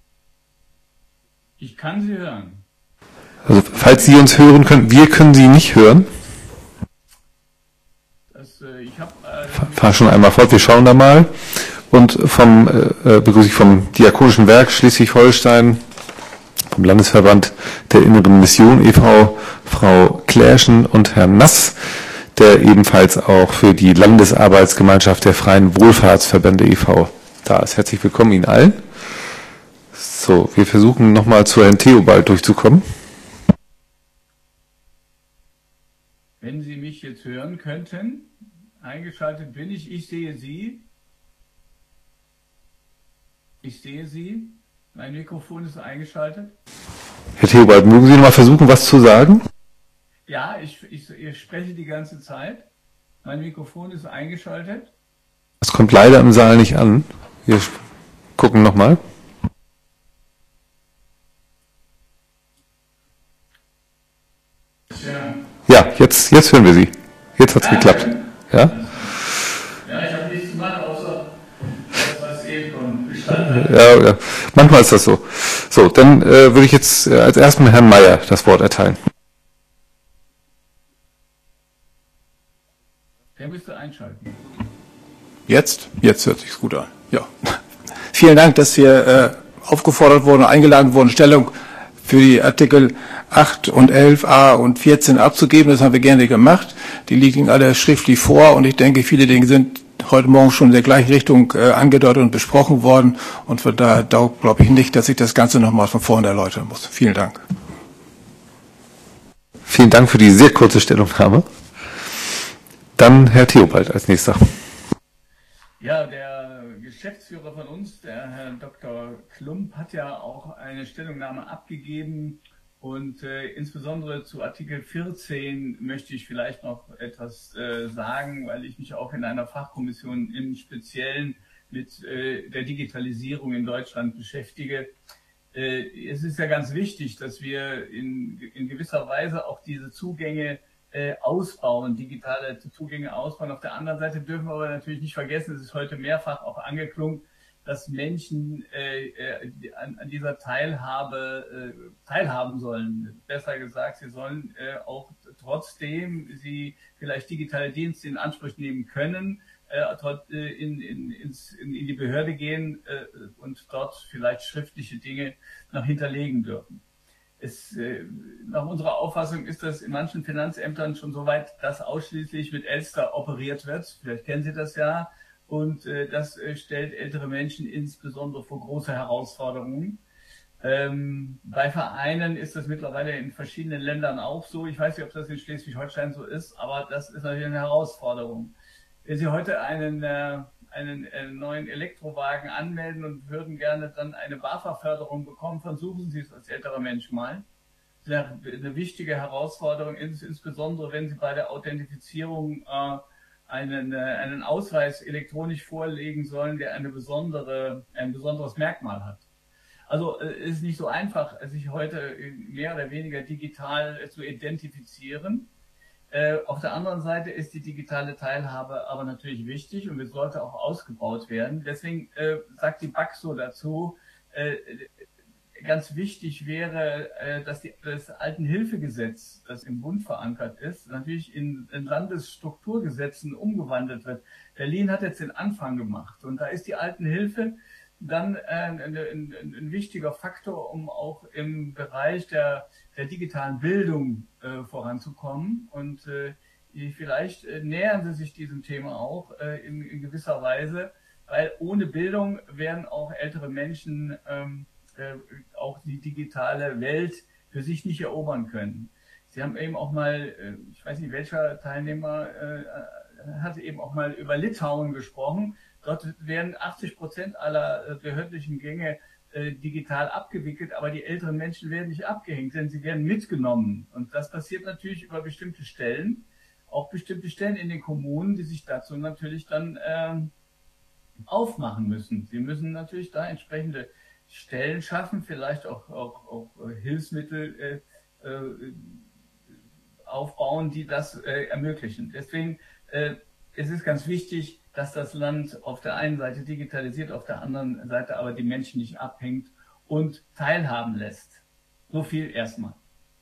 Ich kann Sie hören. Also, falls Sie uns hören können, wir können Sie nicht hören. Das, äh, ich hab, äh, Fahr schon einmal fort, wir schauen da mal. Und vom äh, begrüße ich vom Diakonischen Werk Schleswig-Holstein, vom Landesverband der Inneren Mission e V, Frau Klärschen und Herrn Nass, der ebenfalls auch für die Landesarbeitsgemeinschaft der Freien Wohlfahrtsverbände e V da ist. Herzlich willkommen Ihnen allen. So, wir versuchen nochmal zu Herrn Theobald durchzukommen. Wenn Sie mich jetzt hören könnten, eingeschaltet bin ich, ich sehe Sie. Ich sehe Sie. Mein Mikrofon ist eingeschaltet. Herr Theobald, mögen Sie noch mal versuchen, was zu sagen? Ja, ich, ich, ich spreche die ganze Zeit. Mein Mikrofon ist eingeschaltet. Das kommt leider im Saal nicht an. Wir gucken nochmal. Ja. Ja, jetzt, jetzt hören wir Sie. Jetzt hat es geklappt. Ja? Ja, ich habe nichts zu machen, außer das, was eben schon bestanden Ja, ja, manchmal ist das so. So, dann äh, würde ich jetzt äh, als ersten Herrn Mayer das Wort erteilen. Der müsste einschalten. Jetzt? Jetzt hört sich's gut an. Ja. Vielen Dank, dass wir äh, aufgefordert wurden, eingeladen wurden, Stellung für die Artikel acht und elf a und vierzehn abzugeben. Das haben wir gerne gemacht. Die liegen alle schriftlich vor und ich denke, viele Dinge sind heute Morgen schon in der gleichen Richtung äh, angedeutet und besprochen worden und von daher glaube ich nicht, dass ich das Ganze nochmal von vorne erläutern muss. Vielen Dank. Vielen Dank für die sehr kurze Stellungnahme. Dann Herr Theobald als nächster. Ja, der Geschäftsführer von uns, der Herr Doktor Klump, hat ja auch eine Stellungnahme abgegeben und äh, insbesondere zu Artikel vierzehn möchte ich vielleicht noch etwas äh, sagen, weil ich mich auch in einer Fachkommission im Speziellen mit äh, der Digitalisierung in Deutschland beschäftige. Äh, es ist ja ganz wichtig, dass wir in, in gewisser Weise auch diese Zugänge Äh, ausbauen, digitale Zugänge ausbauen. Auf der anderen Seite dürfen wir aber natürlich nicht vergessen, es ist heute mehrfach auch angeklungen, dass Menschen äh, äh, an, an dieser Teilhabe äh, teilhaben sollen. Besser gesagt, sie sollen äh, auch trotzdem sie vielleicht digitale Dienste in Anspruch nehmen können, äh, trot, äh, in, in, ins, in, in die Behörde gehen äh, und dort vielleicht schriftliche Dinge noch hinterlegen dürfen. Es, äh, nach unserer Auffassung ist das in manchen Finanzämtern schon so weit, dass ausschließlich mit Elster operiert wird. Vielleicht kennen Sie das ja. Und äh, das äh, stellt ältere Menschen insbesondere vor große Herausforderungen. Ähm, bei Vereinen ist das mittlerweile in verschiedenen Ländern auch so. Ich weiß nicht, ob das in Schleswig-Holstein so ist, aber das ist natürlich eine Herausforderung. Wenn Sie heute einen, äh, einen äh, neuen Elektrowagen anmelden und würden gerne dann eine BAFA-Förderung bekommen, versuchen Sie es als älterer Mensch mal. Das ist eine wichtige Herausforderung, ins, insbesondere wenn Sie bei der Authentifizierung äh, einen, äh, einen Ausweis elektronisch vorlegen sollen, der eine besondere, ein besonderes Merkmal hat. Also es äh, ist nicht so einfach, sich heute mehr oder weniger digital äh, zu identifizieren. Äh, auf der anderen Seite ist die digitale Teilhabe aber natürlich wichtig und es sollte auch ausgebaut werden. Deswegen äh, sagt die Baxo dazu, äh, ganz wichtig wäre, äh, dass die, das Altenhilfegesetz, das im Bund verankert ist, natürlich in, in Landesstrukturgesetzen umgewandelt wird. Berlin hat jetzt den Anfang gemacht und da ist die Altenhilfe dann äh, ein, ein, ein wichtiger Faktor, um auch im Bereich der, der digitalen Bildung äh, voranzukommen. Und äh, vielleicht äh, nähern Sie sich diesem Thema auch äh, in, in gewisser Weise, weil ohne Bildung werden auch ältere Menschen ähm, äh, auch die digitale Welt für sich nicht erobern können. Sie haben eben auch mal, äh, ich weiß nicht welcher Teilnehmer, äh, hatte eben auch mal über Litauen gesprochen. Dort werden achtzig Prozent aller äh, behördlichen Gänge äh, digital abgewickelt, aber die älteren Menschen werden nicht abgehängt, denn sie werden mitgenommen. Und das passiert natürlich über bestimmte Stellen, auch bestimmte Stellen in den Kommunen, die sich dazu natürlich dann äh, aufmachen müssen. Sie müssen natürlich da entsprechende Stellen schaffen, vielleicht auch, auch, auch Hilfsmittel äh, äh, aufbauen, die das äh, ermöglichen. Deswegen äh, es ist ganz wichtig, dass das Land auf der einen Seite digitalisiert, auf der anderen Seite aber die Menschen nicht abhängt und teilhaben lässt. So viel erstmal.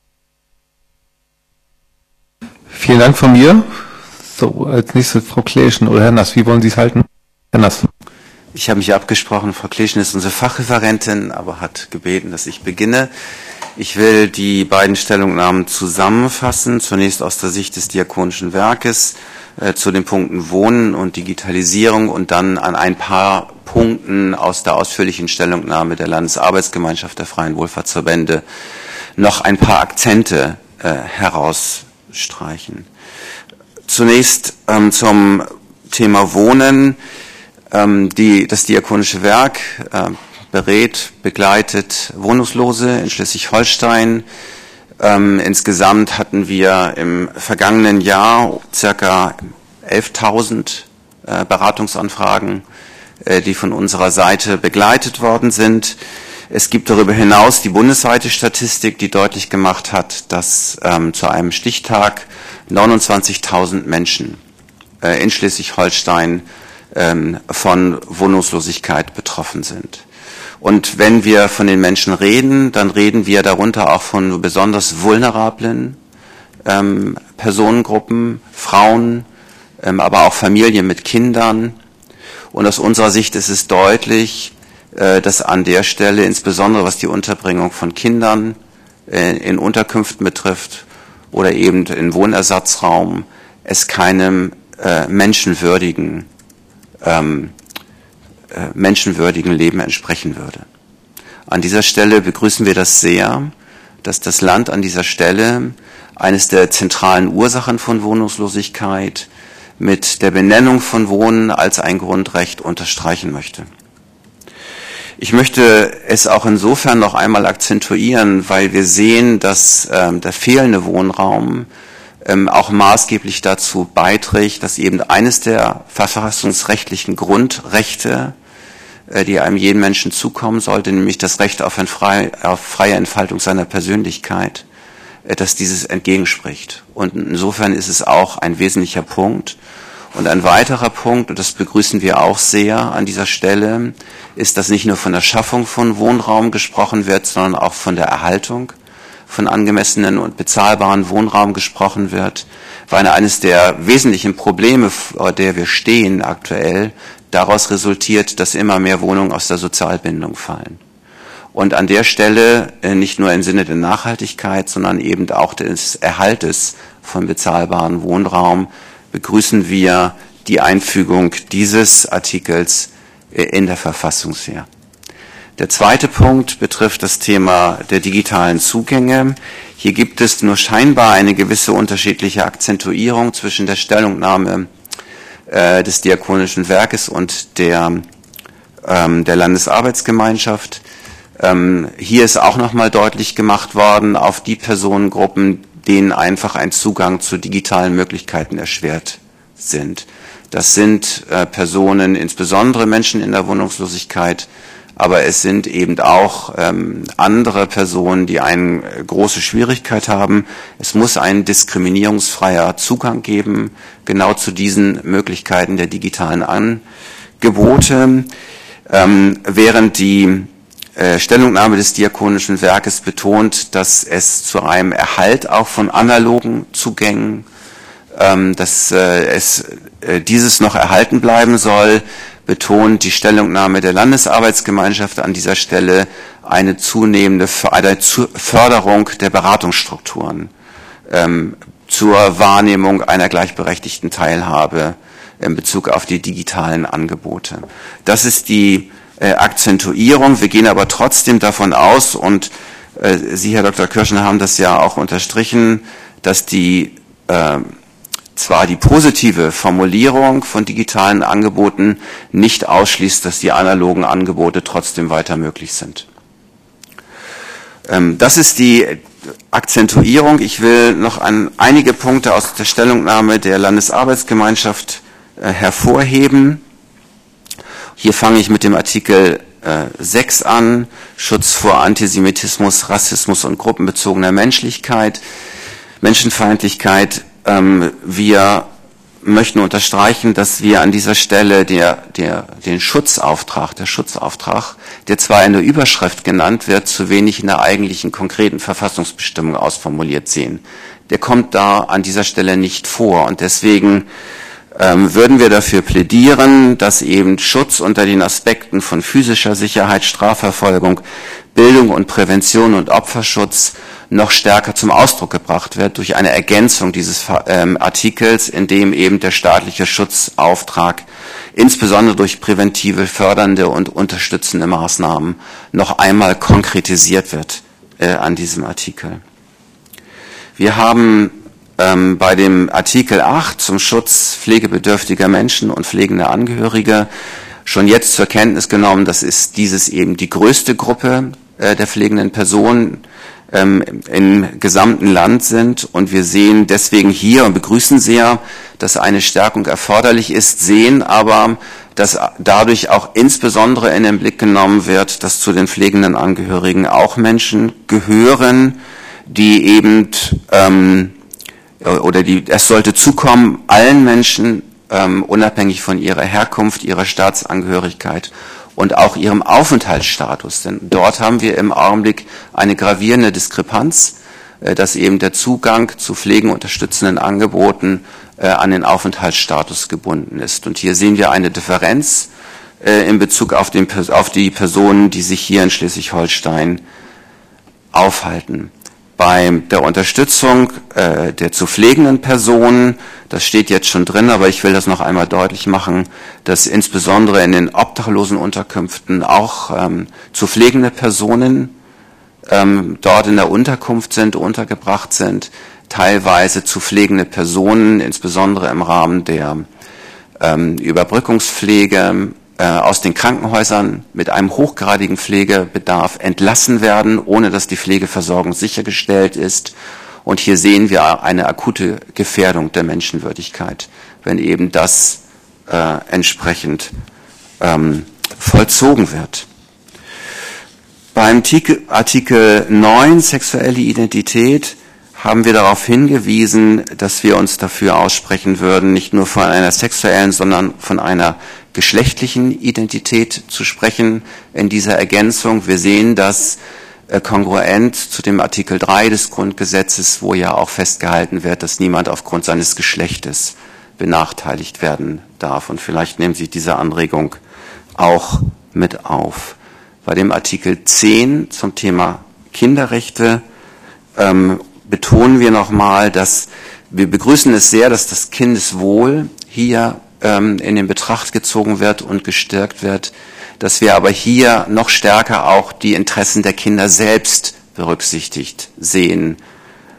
Vielen Dank von mir. So, als nächstes Frau Kleeschen oder Herr Nass. Wie wollen Sie es halten? Herr Nass. Ich habe mich abgesprochen, Frau Kleeschen ist unsere Fachreferentin, aber hat gebeten, dass ich beginne. Ich will die beiden Stellungnahmen zusammenfassen, zunächst aus der Sicht des Diakonischen Werkes äh, zu den Punkten Wohnen und Digitalisierung und dann an ein paar Punkten aus der ausführlichen Stellungnahme der Landesarbeitsgemeinschaft der Freien Wohlfahrtsverbände noch ein paar Akzente äh, herausstreichen. Zunächst ähm, zum Thema Wohnen. Ähm, die, das Diakonische Werk äh, berät, begleitet Wohnungslose in Schleswig-Holstein. Ähm, insgesamt hatten wir im vergangenen Jahr circa elftausend äh, Beratungsanfragen, äh, die von unserer Seite begleitet worden sind. Es gibt darüber hinaus die bundesweite Statistik, die deutlich gemacht hat, dass ähm, zu einem Stichtag neunundzwanzigtausend Menschen äh, in Schleswig-Holstein ähm, von Wohnungslosigkeit betroffen sind. Und wenn wir von den Menschen reden, dann reden wir darunter auch von besonders vulnerablen ähm, Personengruppen, Frauen, ähm, aber auch Familien mit Kindern. Und aus unserer Sicht ist es deutlich, äh, dass an der Stelle, insbesondere was die Unterbringung von Kindern äh, in Unterkünften betrifft oder eben in Wohnersatzraum, es keinem äh, menschenwürdigen ähm, menschenwürdigen Leben entsprechen würde. An dieser Stelle begrüßen wir das sehr, dass das Land an dieser Stelle eines der zentralen Ursachen von Wohnungslosigkeit mit der Benennung von Wohnen als ein Grundrecht unterstreichen möchte. Ich möchte es auch insofern noch einmal akzentuieren, weil wir sehen, dass ähm, der fehlende Wohnraum ähm, auch maßgeblich dazu beiträgt, dass eben eines der verfassungsrechtlichen Grundrechte, die einem jeden Menschen zukommen sollte, nämlich das Recht auf, ein frei, auf freie Entfaltung seiner Persönlichkeit, dass dieses entgegenspricht. Und insofern ist es auch ein wesentlicher Punkt. Und ein weiterer Punkt, und das begrüßen wir auch sehr an dieser Stelle, ist, dass nicht nur von der Schaffung von Wohnraum gesprochen wird, sondern auch von der Erhaltung von angemessenen und bezahlbaren Wohnraum gesprochen wird, weil eines der wesentlichen Probleme, vor der wir stehen aktuell, daraus resultiert, dass immer mehr Wohnungen aus der Sozialbindung fallen. Und an der Stelle, nicht nur im Sinne der Nachhaltigkeit, sondern eben auch des Erhaltes von bezahlbaren Wohnraum, begrüßen wir die Einfügung dieses Artikels in der Verfassungswehr. Der zweite Punkt betrifft das Thema der digitalen Zugänge. Hier gibt es nur scheinbar eine gewisse unterschiedliche Akzentuierung zwischen der Stellungnahme äh, des Diakonischen Werkes und der, ähm, der Landesarbeitsgemeinschaft. Ähm, hier ist auch nochmal deutlich gemacht worden, auf die Personengruppen, denen einfach ein Zugang zu digitalen Möglichkeiten erschwert sind. Das sind äh, Personen, insbesondere Menschen in der Wohnungslosigkeit, aber es sind eben auch ähm, andere Personen, die eine äh, große Schwierigkeit haben. Es muss einen diskriminierungsfreier Zugang geben, genau zu diesen Möglichkeiten der digitalen Angebote, ähm, während die äh, Stellungnahme des Diakonischen Werkes betont, dass es zu einem Erhalt auch von analogen Zugängen, ähm, dass äh, es äh, dieses noch erhalten bleiben soll, betont die Stellungnahme der Landesarbeitsgemeinschaft an dieser Stelle eine zunehmende Förderung der Beratungsstrukturen ähm, zur Wahrnehmung einer gleichberechtigten Teilhabe in Bezug auf die digitalen Angebote. Das ist die äh, Akzentuierung. Wir gehen aber trotzdem davon aus, und äh, Sie, Herr Doktor Kirschner, haben das ja auch unterstrichen, dass die äh, zwar die positive Formulierung von digitalen Angeboten nicht ausschließt, dass die analogen Angebote trotzdem weiter möglich sind. Ähm, das ist die Akzentuierung. Ich will noch an einige Punkte aus der Stellungnahme der Landesarbeitsgemeinschaft äh, hervorheben. Hier fange ich mit dem Artikel äh, sechs an, Schutz vor Antisemitismus, Rassismus und gruppenbezogener Menschlichkeit, Menschenfeindlichkeit. Wir möchten unterstreichen, dass wir an dieser Stelle der, der, den Schutzauftrag, der Schutzauftrag, der zwar in der Überschrift genannt wird, zu wenig in der eigentlichen konkreten Verfassungsbestimmung ausformuliert sehen. Der kommt da an dieser Stelle nicht vor, und deswegen ähm, würden wir dafür plädieren, dass eben Schutz unter den Aspekten von physischer Sicherheit, Strafverfolgung, Bildung und Prävention und Opferschutz noch stärker zum Ausdruck gebracht wird durch eine Ergänzung dieses ähm, Artikels, in dem eben der staatliche Schutzauftrag insbesondere durch präventive, fördernde und unterstützende Maßnahmen noch einmal konkretisiert wird äh, an diesem Artikel. Wir haben ähm, bei dem Artikel acht zum Schutz pflegebedürftiger Menschen und pflegender Angehörige schon jetzt zur Kenntnis genommen, dass ist dieses eben die größte Gruppe äh, der pflegenden Personen im gesamten Land sind, und wir sehen deswegen hier und begrüßen sehr, dass eine Stärkung erforderlich ist, sehen aber, dass dadurch auch insbesondere in den Blick genommen wird, dass zu den pflegenden Angehörigen auch Menschen gehören, die eben ähm, oder die es sollte zukommen allen Menschen, ähm, unabhängig von ihrer Herkunft, ihrer Staatsangehörigkeit und auch ihrem Aufenthaltsstatus. Denn dort haben wir im Augenblick eine gravierende Diskrepanz, dass eben der Zugang zu pflegeunterstützenden Angeboten an den Aufenthaltsstatus gebunden ist. Und hier sehen wir eine Differenz in Bezug auf, den, auf die Personen, die sich hier in Schleswig-Holstein aufhalten. Bei der Unterstützung äh, der zu pflegenden Personen, das steht jetzt schon drin, aber ich will das noch einmal deutlich machen, dass insbesondere in den obdachlosen Unterkünften auch ähm, zu pflegende Personen ähm, dort in der Unterkunft sind, untergebracht sind, teilweise zu pflegende Personen, insbesondere im Rahmen der ähm, Überbrückungspflege, aus den Krankenhäusern mit einem hochgradigen Pflegebedarf entlassen werden, ohne dass die Pflegeversorgung sichergestellt ist. Und hier sehen wir eine akute Gefährdung der Menschenwürdigkeit, wenn eben das äh, entsprechend ähm, vollzogen wird. Beim Artikel neun, sexuelle Identität, haben wir darauf hingewiesen, dass wir uns dafür aussprechen würden, nicht nur von einer sexuellen, sondern von einer geschlechtlichen Identität zu sprechen in dieser Ergänzung. Wir sehen das äh, kongruent zu dem Artikel drei des Grundgesetzes, wo ja auch festgehalten wird, dass niemand aufgrund seines Geschlechtes benachteiligt werden darf. Und vielleicht nehmen Sie diese Anregung auch mit auf. Bei dem Artikel zehn zum Thema Kinderrechte ähm, betonen wir nochmal, dass wir begrüßen es sehr, dass das Kindeswohl hier ähm, in den Betracht gezogen wird und gestärkt wird, dass wir aber hier noch stärker auch die Interessen der Kinder selbst berücksichtigt sehen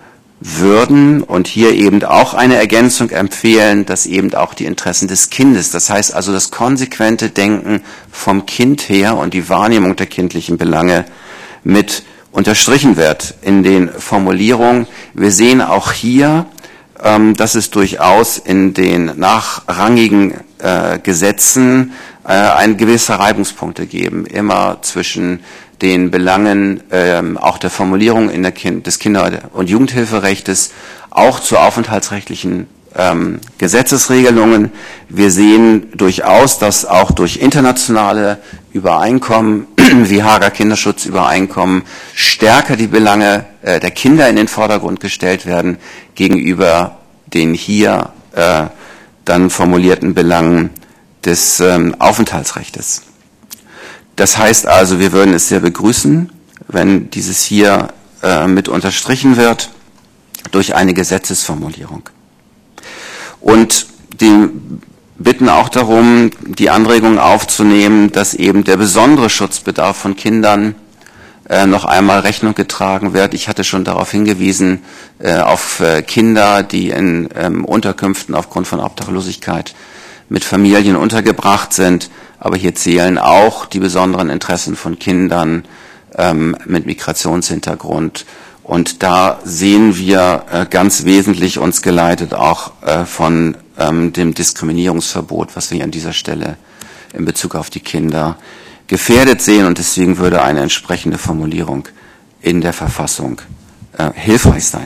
würden und hier eben auch eine Ergänzung empfehlen, dass eben auch die Interessen des Kindes, das heißt also das konsequente Denken vom Kind her und die Wahrnehmung der kindlichen Belange mit unterstrichen wird in den Formulierungen. Wir sehen auch hier, ähm, dass es durchaus in den nachrangigen äh, Gesetzen äh, ein gewisse Reibungspunkte geben, immer zwischen den Belangen ähm, auch der Formulierung in der kind, des Kinder- und Jugendhilferechtes, auch zu aufenthaltsrechtlichen ähm, Gesetzesregelungen. Wir sehen durchaus, dass auch durch internationale Übereinkommen wie Haager Kinderschutzübereinkommen stärker die Belange äh, der Kinder in den Vordergrund gestellt werden gegenüber den hier äh, dann formulierten Belangen des ähm, Aufenthaltsrechtes. Das heißt also, wir würden es sehr begrüßen, wenn dieses hier äh, mit unterstrichen wird durch eine Gesetzesformulierung. Und die bitten auch darum, die Anregung aufzunehmen, dass eben der besondere Schutzbedarf von Kindern äh, noch einmal Rechnung getragen wird. Ich hatte schon darauf hingewiesen, äh, auf äh, Kinder, die in ähm, Unterkünften aufgrund von Obdachlosigkeit mit Familien untergebracht sind. Aber hier zählen auch die besonderen Interessen von Kindern ähm, mit Migrationshintergrund. Und da sehen wir äh, ganz wesentlich uns geleitet auch äh, von ähm, dem Diskriminierungsverbot, was wir an dieser Stelle in Bezug auf die Kinder gefährdet sehen. Und deswegen würde eine entsprechende Formulierung in der Verfassung äh, hilfreich sein.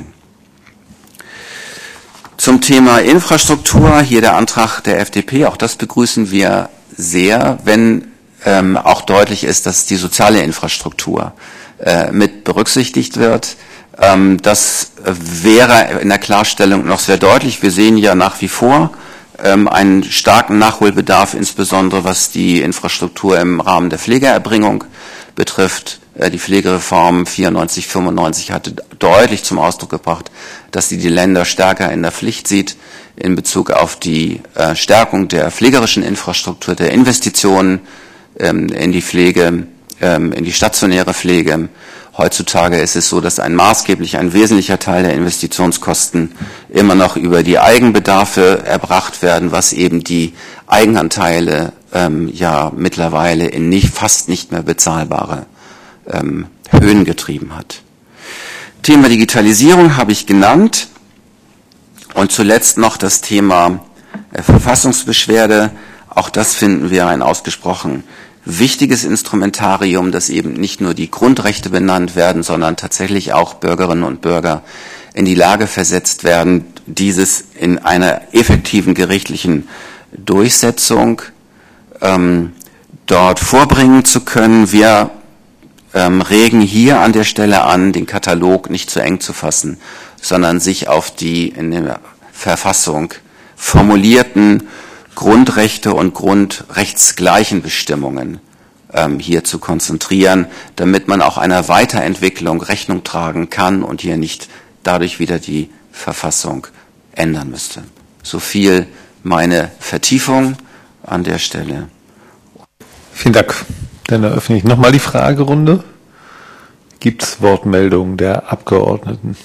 Zum Thema Infrastruktur, hier der Antrag der F D P, auch das begrüßen wir sehr, wenn ähm, auch deutlich ist, dass die soziale Infrastruktur äh, mit berücksichtigt wird. Ähm, das wäre in der Klarstellung noch sehr deutlich. Wir sehen ja nach wie vor ähm, einen starken Nachholbedarf, insbesondere was die Infrastruktur im Rahmen der Pflegeerbringung betrifft. Äh, die Pflegereform vierundneunzig, fünfundneunzig hatte deutlich zum Ausdruck gebracht, dass sie die Länder stärker in der Pflicht sieht in Bezug auf die äh, Stärkung der pflegerischen Infrastruktur, der Investitionen ähm, in die Pflege, ähm, in die stationäre Pflege. Heutzutage ist es so, dass ein maßgeblich, ein wesentlicher Teil der Investitionskosten immer noch über die Eigenbedarfe erbracht werden, was eben die Eigenanteile ähm, ja mittlerweile in nicht, fast nicht mehr bezahlbare ähm, Höhen getrieben hat. Thema Digitalisierung habe ich genannt. Und zuletzt noch das Thema äh, Verfassungsbeschwerde. Auch das finden wir ein ausgesprochen wichtiges Instrumentarium, dass eben nicht nur die Grundrechte benannt werden, sondern tatsächlich auch Bürgerinnen und Bürger in die Lage versetzt werden, dieses in einer effektiven gerichtlichen Durchsetzung ähm, dort vorbringen zu können. Wir ähm, regen hier an der Stelle an, den Katalog nicht zu eng zu fassen, sondern sich auf die in der Verfassung formulierten Grundrechte und grundrechtsgleichen Bestimmungen ähm, hier zu konzentrieren, damit man auch einer Weiterentwicklung Rechnung tragen kann und hier nicht dadurch wieder die Verfassung ändern müsste. So viel meine Vertiefung an der Stelle. Vielen Dank. Dann eröffne ich nochmal die Fragerunde. Gibt es Wortmeldungen der Abgeordneten?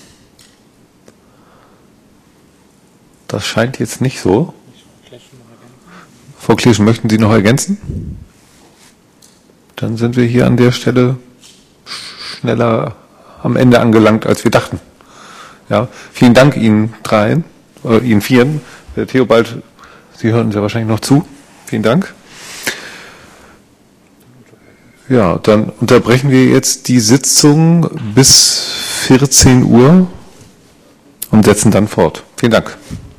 Das scheint jetzt nicht so. Frau Kleschen, möchten Sie noch ergänzen? Dann sind wir hier an der Stelle schneller am Ende angelangt, als wir dachten. Ja, vielen Dank Ihnen dreien, äh, Ihnen vieren. Herr Theobald, Sie hören uns ja wahrscheinlich noch zu. Vielen Dank. Ja, dann unterbrechen wir jetzt die Sitzung bis vierzehn Uhr und setzen dann fort. Vielen Dank.